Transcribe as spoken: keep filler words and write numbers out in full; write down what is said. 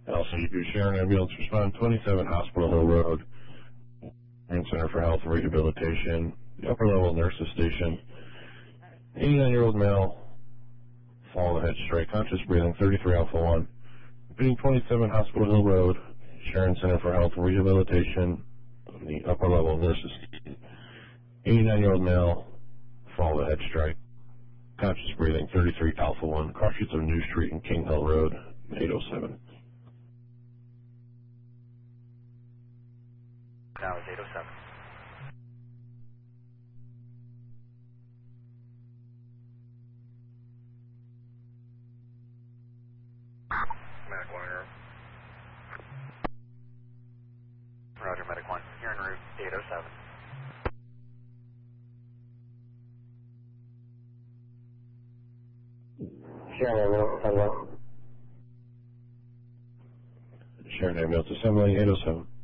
L C U Sharon Ambulance respond twenty-seven Hospital Hill Road, and Center for Health and Rehabilitation, the upper level nurses station. eighty-nine-year-old male, fall of the head straight, conscious breathing, thirty-three Alpha one. Repeating twenty-seven Hospital Hill Road, Sharon Center for Health and Rehabilitation, the upper level nurses. eighty-nine-year-old male, fall of the head strike, conscious breathing, thirty-three Alpha one, crossroads of New Street and King Hill Road, eight oh seven. Now it's eight oh seven. Medic one room. Roger, Medic one. You're en route eight oh seven. Sharon Ambulance, hello. Sharon Ambulance Assembly, eight oh seven.